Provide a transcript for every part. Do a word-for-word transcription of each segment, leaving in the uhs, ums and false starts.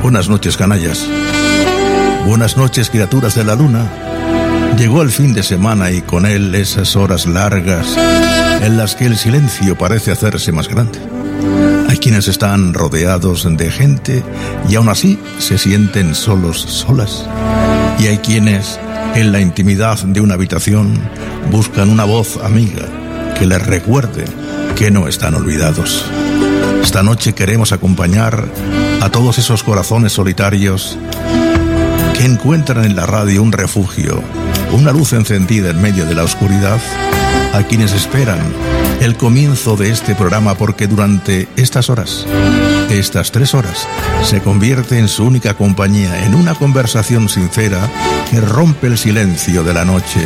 Buenas noches, canallas. Buenas noches, criaturas de la luna. Llegó el fin de semana y con él esas horas largas en las que el silencio parece hacerse más grande. Hay quienes están rodeados de gente y aún así se sienten solos, solas. Y hay quienes, en la intimidad de una habitación, buscan una voz amiga que les recuerde que no están olvidados. Esta noche queremos acompañar a todos esos corazones solitarios que encuentran en la radio un refugio, una luz encendida en medio de la oscuridad, a quienes esperan el comienzo de este programa porque durante estas horas, estas tres horas, se convierte en su única compañía, en una conversación sincera que rompe el silencio de la noche.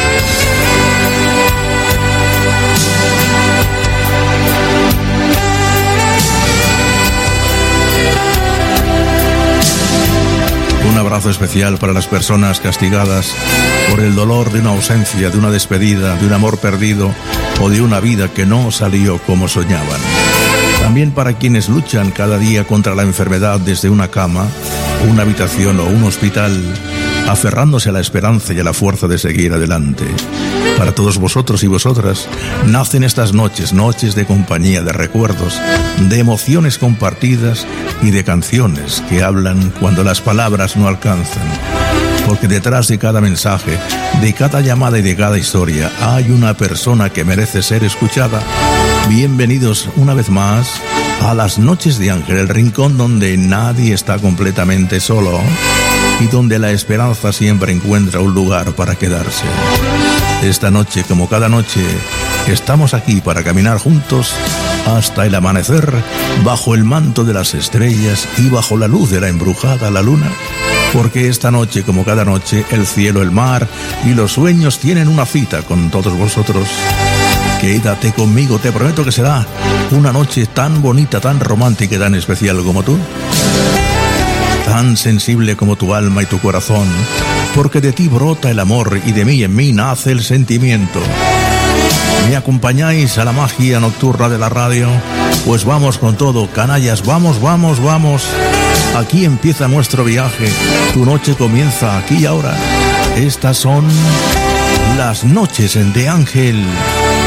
Un abrazo especial para las personas castigadas por el dolor de una ausencia, de una despedida, de un amor perdido o de una vida que no salió como soñaban. También para quienes luchan cada día contra la enfermedad desde una cama, una habitación o un hospital, aferrándose a la esperanza y a la fuerza de seguir adelante. Para todos vosotros y vosotras, nacen estas noches, noches de compañía, de recuerdos, de emociones compartidas y de canciones que hablan cuando las palabras no alcanzan. Porque detrás de cada mensaje, de cada llamada y de cada historia, hay una persona que merece ser escuchada. Bienvenidos una vez más a las Noches de Ángel, el rincón donde nadie está completamente solo y donde la esperanza siempre encuentra un lugar para quedarse. Esta noche, como cada noche, estamos aquí para caminar juntos hasta el amanecer, bajo el manto de las estrellas y bajo la luz de la embrujada la luna. Porque esta noche, como cada noche, el cielo, el mar y los sueños tienen una cita con todos vosotros. Quédate conmigo, te prometo que será una noche tan bonita, tan romántica y tan especial como tú. Tan sensible como tu alma y tu corazón, porque de ti brota el amor y de mí en mí nace el sentimiento. ¿Me acompañáis a la magia nocturna de la radio? Pues vamos con todo, canallas, vamos, vamos, vamos. Aquí empieza nuestro viaje, tu noche comienza aquí y ahora. Estas son las Noches de Ángel.